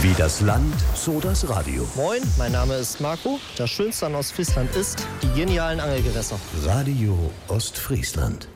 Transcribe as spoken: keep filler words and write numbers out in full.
Wie das Land, so das Radio. Moin, mein Name ist Marco. Das Schönste an Ostfriesland ist die genialen Angelgewässer. Radio Ostfriesland.